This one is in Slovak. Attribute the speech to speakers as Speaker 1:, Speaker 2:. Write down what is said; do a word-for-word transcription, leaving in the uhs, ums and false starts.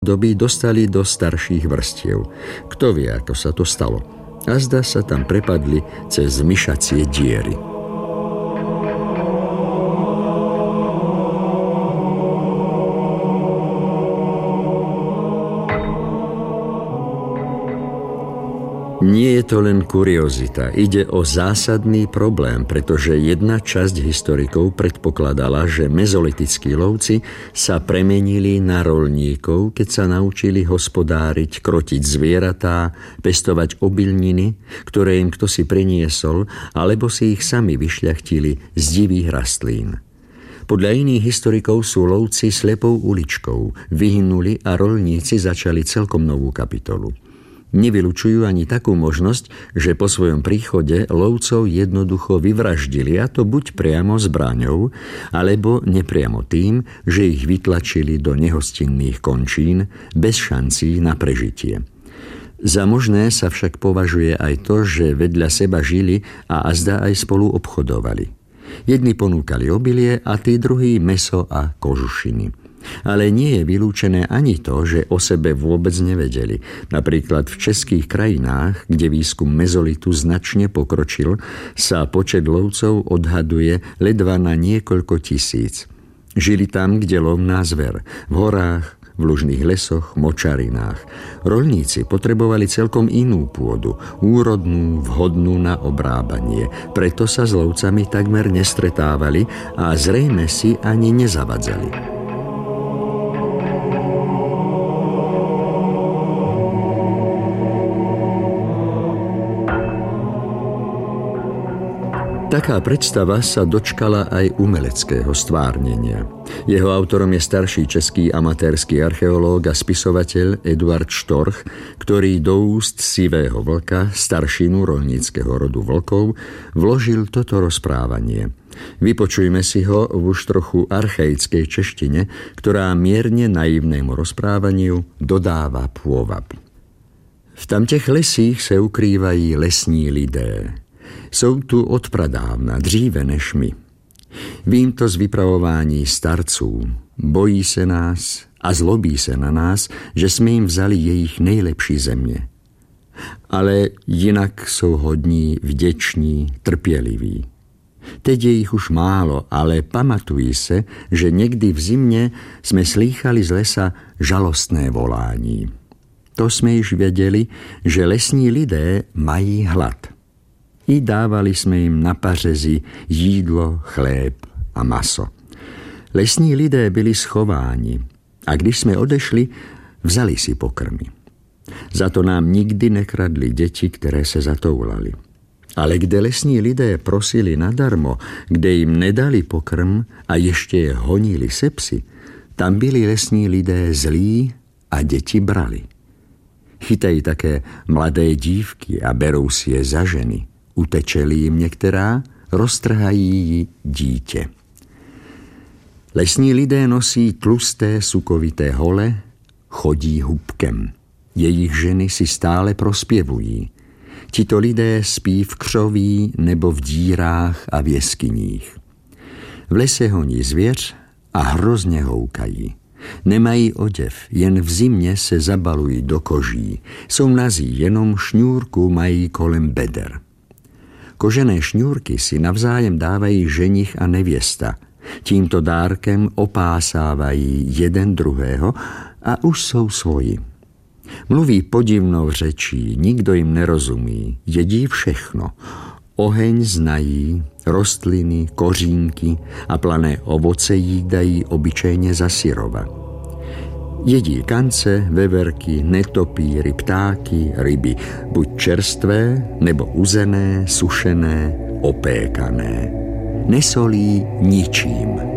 Speaker 1: doby dostali do starších vrstiev. Kto vie, ako sa to stalo. Azda sa tam prepadli cez myšacie diery. Nie je to len kuriozita, ide o zásadný problém, pretože jedna časť historikov predpokladala, že mezolitickí lovci sa premenili na roľníkov, keď sa naučili hospodáriť, krotiť zvieratá, pestovať obilniny, ktoré im ktosi priniesol, alebo si ich sami vyšľachtili z divých rastlín. Podľa iných historikov sú lovci slepou uličkou, vyhynuli a roľníci začali celkom novú kapitolu. Nevylučujú ani takú možnosť, že po svojom príchode lovcov jednoducho vyvraždili, a to buď priamo zbraňou, alebo nepriamo tým, že ich vytlačili do nehostinných končín bez šancí na prežitie. Za možné sa však považuje aj to, že vedľa seba žili a azda aj spolu obchodovali. Jedni ponúkali obilie a tí druhí mäso a kožušiny. Ale nie je vylúčené ani to, že o sebe vôbec nevedeli. Napríklad v českých krajinách, kde výskum mezolitu značne pokročil, sa počet lovcov odhaduje ledva na niekoľko tisíc. Žili tam, kde lovná zver, v horách, v lužných lesoch, močarinách. Roľníci potrebovali celkom inú pôdu, úrodnú, vhodnú na obrábanie. Preto sa s lovcami takmer nestretávali a zrejme si ani nezavadzali. Taká predstava sa dočkala aj umeleckého stvárnenia. Jeho autorom je starší český amatérsky archeológ a spisovateľ Eduard Štorch, ktorý do úst sivého vlka, staršinu roľníckeho rodu vlkov, vložil toto rozprávanie. Vypočujme si ho v už trochu archaickej češtine, ktorá mierne naivnému rozprávaniu dodáva pôvab. V tamtech lesích se ukrývají lesní lidé. Jsou tu od pradávna, dříve než my. Vím to z vypravování starců. Bojí se nás a zlobí se na nás, že jsme jim vzali jejich nejlepší země. Ale jinak jsou hodní, vděční, trpěliví. Teď je jich už málo, ale pamatují se, že někdy v zimě jsme slýchali z lesa žalostné volání. To jsme již věděli, že lesní lidé mají hlad. I dávali jsme jim na pařezi jídlo, chléb a maso. Lesní lidé byli schováni a když jsme odešli, vzali si pokrmy. Za to nám nikdy nekradli děti, které se zatoulali. Ale kde lesní lidé prosili nadarmo, kde jim nedali pokrm a ještě je honili se psy, tam byli lesní lidé zlí a děti brali. Chytají také mladé dívky a berou si je za ženy. Uteče-li jim některá, roztrhají ji dítě. Lesní lidé nosí tlusté sukovité hole, chodí hubkem. Jejich ženy si stále prospěvují. Tito lidé spí v křoví nebo v dírách a v jeskyních. V lese honí zvěř a hrozně houkají. Nemají oděv, jen v zimě se zabalují do koží. Jsou nazí, jenom šňůrku mají kolem beder. Kožené šňůrky si navzájem dávají ženich a nevěsta. Tímto dárkem opásávají jeden druhého a už jsou svoji. Mluví podivnou řečí, nikdo jim nerozumí, jedí všechno. Oheň znají, rostliny, kořínky a plané ovoce jídají obyčejně za syrova. Jedí kance, veverky, netopíry, ptáky, ryby, buď čerstvé, nebo uzené, sušené, opékané. Nesolí ničím.